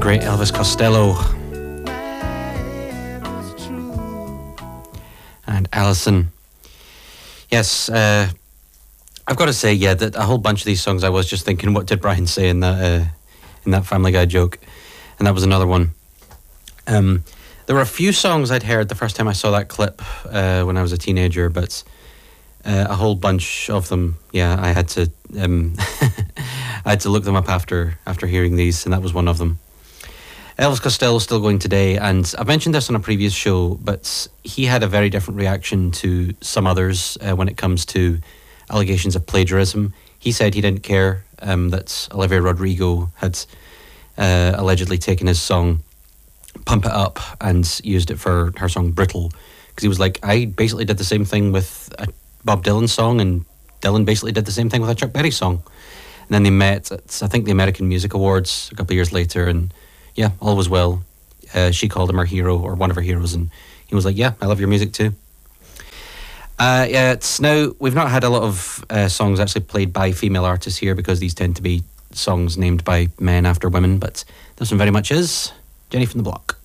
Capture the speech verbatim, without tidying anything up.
great Elvis Costello and Alison. Yes, uh, I've got to say, yeah, that a whole bunch of these songs I was just thinking, what did Brian say in that uh, in that Family Guy joke? And that was another one. Um, there were a few songs I'd heard the first time I saw that clip uh, when I was a teenager, but uh, a whole bunch of them, yeah, I had to um, I had to look them up after after hearing these, and that was one of them. Elvis Costello is still going today, and I've mentioned this on a previous show, but he had a very different reaction to some others uh, when it comes to allegations of plagiarism. He said he didn't care um, that Olivia Rodrigo had uh, allegedly taken his song Pump It Up and used it for her song Brittle, because he was like, I basically did the same thing with a Bob Dylan song, and Dylan basically did the same thing with a Chuck Berry song. And then they met at, I think, the American Music Awards a couple of years later, and yeah, all was well. Uh, she called him her hero, or one of her heroes, and he was like, yeah, I love your music too. Uh, yeah, it's now, we've not had a lot of uh, songs actually played by female artists here, because these tend to be songs named by men after women, but this one very much is Jenny from the Block.